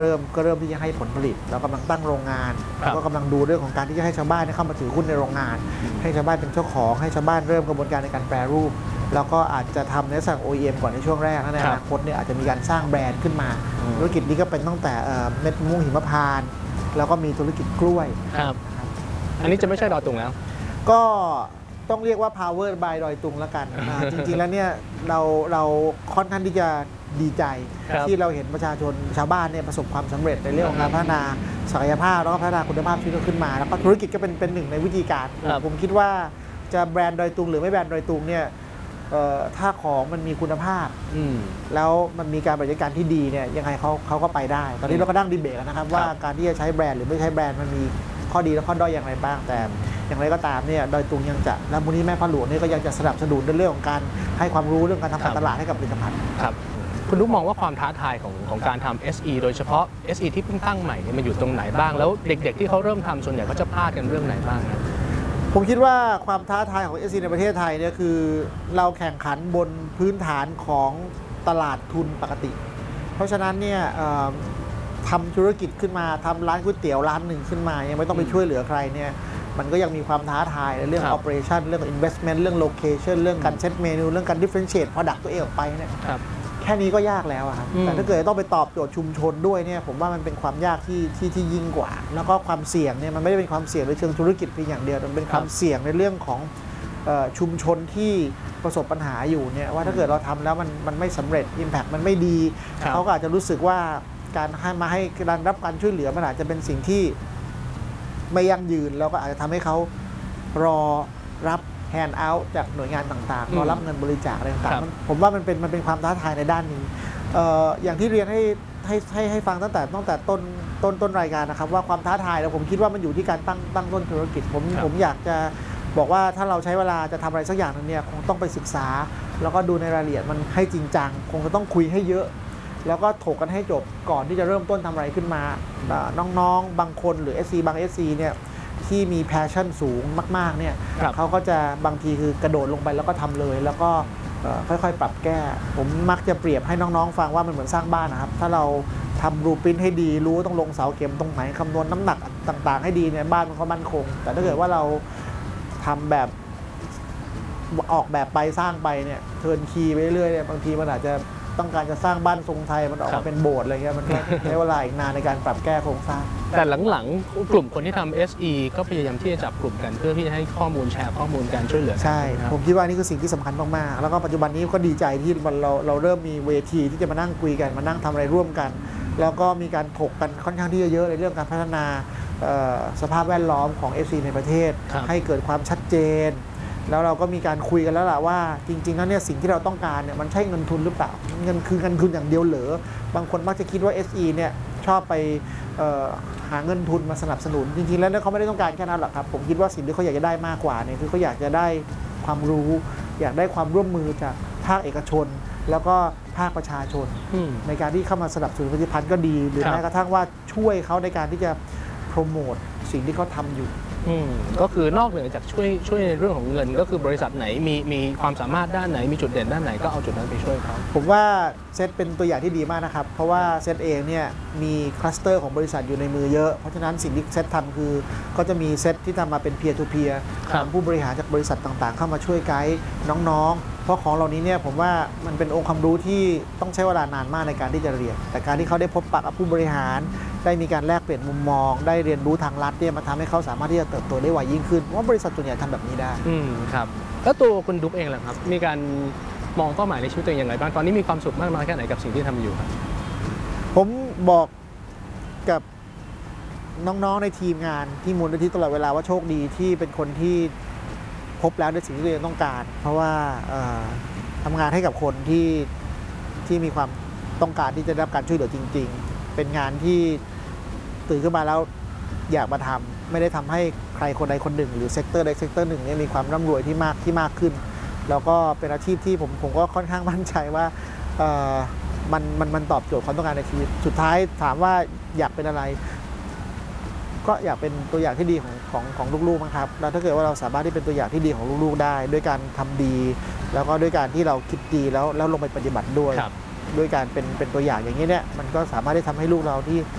เริ่มที่จะให้ผลผลิตเรากำลังตั้งโรงงานแล้วก็กำลังดูเรื่องของการที่จะให้ชาวบ้านเข้ามาถือหุ้นในโรงงานให้ชาวบ้านเป็นเจ้าของให้ชาวบ้านเริ่มกระบวนการในการแปรรูปแล้วก็อาจจะทำในสั่ง OEM ก่อนในช่วงแรกในอนาคตเนี่ยอาจจะมีการสร้างแบรนด์ขึ้นมาธุรกิจนี้ก็เป็นตั้งแต่เม็ดมะม่วงหิมพานต์แล้วก็มีธุรกิจกล้วยครับอันนี้จะไม่ใช่ดอยตุงแล้วก็ต้องเรียกว่า power by ดอยตุงแล้วกันจริงๆแล้วเนี่ยเราค่อนข้างที่จะดีใจที่เราเห็นประชาชนชาวบ้านเนี่ยประสบความสำเร็จในเรื่องของการพัฒนาศักยภาพแล้วก็พัฒนาคุณภาพชีวิตขึ้นมาแล้วก็ธุรกิจก็เป็นหนึ่งในวิธีการผมคิดว่าจะแบรนด์ดอยตุงหรือไม่แบรนด์ดอยตุงเนี่ยถ้าของมันมีคุณภาพแล้วมันมีการบริการที่ดีเนี่ยยังไงเขาก็ไปได้ตอนนี้เราก็นั่งดีเบตกันนะครับว่าการที่จะใช้แบรนด์หรือไม่ใช้แบรนด์มันมีข้อดีและข้อด้อยอย่างไรบ้างแต่อย่างไรก็ตามเนี่ยดอยตุงยังจะและมูลนิธิแม่พระหลวงนี่ก็ยังจะสนับสนุนในเรื่องของการให้ความรู้เรื่องการทำการตลาดให้กับผลิตภัณฑ์ครับคุณนุ๊กมองว่าความท้าทายของการทำ SE โดยเฉพาะ SE ที่เพิ่งตั้งใหม่มันอยู่ตรงไหนบ้างแล้วเด็กๆที่เขาเริ่มทำส่วนใหญ่เขาจะพลาดกันเรื่องไหนบ้างผมคิดว่าความท้าทายของ SE ในประเทศไทยเนี่ยคือเราแข่งขันบนพื้นฐานของตลาดทุนปกติ เพราะฉะนั้นเนี่ยทำธุรกิจขึ้นมาทำร้านก๋วยเตี๋ยวร้านหนึ่งขึ้นมายังไม่ต้องไปช่วยเหลือใครเนี่ยมันก็ยังมีความท้าทายในเรื่อง operation เรื่อง investment เรื่อง location เรื่องการเซตเมนูเรื่องการ differentiate product ตัวเองออกไปเนี่ยแค่นี้ก็ยากแล้วครับแต่ถ้าเกิดต้องไปตอบโจทย์ชุมชนด้วยเนี่ยผมว่ามันเป็นความยากที่ยิ่งกว่าแล้วก็ความเสี่ยงเนี่ยมันไม่ได้เป็นความเสี่ยงในเชิงธุรกิจเพียงอย่างเดียวมันเป็นความเสี่ยงในเรื่องของชุมชนที่ประสบปัญหาอยู่เนี่ยว่าถ้าเกิดเราทำแล้วมันไม่สำเร็จ impact มันไม่ดีเขาก็อาจจะรู้สึกว่าการให้การรับการช่วยเหลือมันอาจจะเป็นสิ่งที่ไม่ยั่งยืนแล้วก็อาจจะทำให้เขารอรับแฮนด์เอาท์จากหน่วยงานต่างๆรอรับเงินบริจาคอะไรต่างๆผมว่ามันเป็นความท้าทายในด้านนี้อย่างที่เรียนให้ฟังตั้งแต่ต้นรายการนะครับว่าความท้าทายแล้วผมคิดว่ามันอยู่ที่การตั้งต้นธุรกิจผมอยากจะบอกว่าถ้าเราใช้เวลาจะทำอะไรสักอย่างนึงเนี่ยคงต้องไปศึกษาแล้วก็ดูในรายละเอียดมันให้จริงจังคงจะต้องคุยให้เยอะแล้วก็ถกกันให้จบก่อนที่จะเริ่มต้นทำอะไรขึ้นมาน้องๆบางคนหรือ SC บาง SC เนี่ยที่มี passion สูงมากๆเนี่ยเขาก็จะบางทีคือกระโดดลงไปแล้วก็ทำเลยแล้วก็ค่อยๆปรับแก้ผมมักจะเปรียบให้น้องๆฟังว่ามันเหมือนสร้างบ้านนะครับถ้าเราทำบลูพรินท์ให้ดีรู้ต้องลงเสาเข็มตรงไหนคำนวณน้ำหนักต่างๆให้ดีเนี่ยบ้านมันก็มั่นคงแต่ถ้าเกิดว่าเราทำแบบออกแบบไปสร้างไปเนี่ยเทิร์นคีย์ไปเรื่อยๆบางทีมันอาจจะต้องการจะสร้างบ้านทรงไทยมันออกมาเป็นโบสถ์อะไรเงี้ยมันใช้เวลาอีกนานในการปรับแก้โครงสร้างแต่หลังๆกลุ่มคนที่ทำ SE ก็พยายามที่จะจับกลุ่มกันเพื่อที่จะให้ข้อมูลแชร์ข้อมูลการช่วยเหลือใช่ผมคิดว่านี่คือสิ่งที่สำคัญมากๆแล้วก็ปัจจุบันนี้ก็ดีใจที่เราเริ่มมีเวทีที่จะมานั่งคุยกันมานั่งทำอะไรร่วมกันแล้วก็มีการถกกันค่อนข้างที่จะเยอะในเรื่องการพัฒนาสภาพแวดล้อมของ SE ในประเทศให้เกิดความชัดเจนแล้วเราก็มีการคุยกันแล้วล่ะว่าจริงๆแล้วเนี่ยสิ่งที่เราต้องการเนี่ยมันใช่เงินทุนหรือเปล่าเงินคือเงินทุนอย่างเดียวเหรอบางคนมักจะคิดว่า SE เนี่ยชอบไปหาเงินทุนมาสนับสนุนจริงๆแล้วเขาไม่ได้ต้องการแค่นั้นหรอกครับผมคิดว่าสิ่งที่เขาอยากจะได้มากกว่าเนี่ยคือเขาอยากจะได้ความรู้อยากได้ความร่วมมือจากภาคเอกชนแล้วก็ภาคประชาชนในการที่เข้ามาสนับสนุนผลิตภัณฑ์ก็ดีหรือแม้กระทั่งว่าช่วยเขาในการที่จะโปรโมทสิ่งที่เขาทำอยู่ก็คือนอกเหนือจากช่วยในเรื่องของเงินก็คือบริษัทไหนมีความสามารถด้านไหนมีจุดเด่นด้านไหนก็เอาจุดนั้นไปช่วยเขาผมว่าเซตเป็นตัวอย่างที่ดีมากนะครับเพราะว่าเซตเองเนี่ยมีคลัสเตอร์ของบริษัทอยู่ในมือเยอะเพราะฉะนั้นสิ่งที่เซตทำคือก็จะมีเซตที่ทำมาเป็นเพียร์ทูเพียร์ผู้บริหารจากบริษัทต่างๆเข้ามาช่วยไกด์น้องๆเพราะของเหล่านี้เนี่ยผมว่ามันเป็นองค์ความรู้ที่ต้องใช้เวลานานมากในการที่จะเรียนแต่การที่เขาได้พบปะกับผู้บริหารได้มีการแลกเปลี่ยนมุมมองได้เรียนรู้ทางลัดเนี่ยมาทำให้เขาสามารถที่จะเติบโตได้ไวยิ่งขึ้นเพราะบริษัทส่วนใหญ่ทำแบบนี้ได้ครับแล้วตัวคุณดุ๊กเองล่ะครับมีการมองเป้าหมายในชีวิตตัวเองอย่างไรบ้างตอนนี้มีความสุขมากน้อยแค่ไหนกับสิ่งที่ทำอยู่ครับผมบอกกับน้องๆในทีมงานที่มูลนิธิตลอดเวลาว่าโชคดีที่เป็นคนที่พบแล้วในสิ่งที่ตัวเองต้องการเพราะว่าทำงานให้กับคนที่มีความต้องการที่จะได้รับการช่วยเหลือจริงๆเป็นงานที่ตื่นขึ้นมาแล้วอยากมาทำไม่ได้ทำให้ใครคนใดคนหนึ่งหรือเซกเตอร์ใดเซกเตอร์หนึ่งมีความร่ำรวยที่มากขึ้นแล้วก็เป็นอาชีพที่ผมก็ค่อนข้างมั่นใจว่ามันตอบโจทย์ความต้องการในชีวิตสุดท้ายถามว่าอยากเป็นอะไรก็อยากเป็นตัวอย่างที่ดีของลูกๆมั้งครับแล้วถ้าเกิดว่าเราสามารถที่เป็นตัวอย่างที่ดีของลูกๆได้ด้วยการทำดีแล้วก็ด้วยการที่เราคิดดีแล้วลงไปปฏิบัติด้วยการเป็นตัวอย่างอย่างนี้เนี่ยมันก็สามารถที่ทำให้ลูกเราที่